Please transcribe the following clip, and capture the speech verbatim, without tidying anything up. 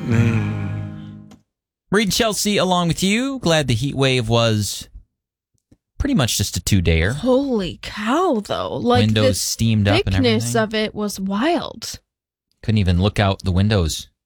Reed Chelsea along with you. Glad the heat wave was pretty much just a two-dayer. Holy cow, though. Like, windows the steamed up and thickness everything. of it was wild. Couldn't even look out the windows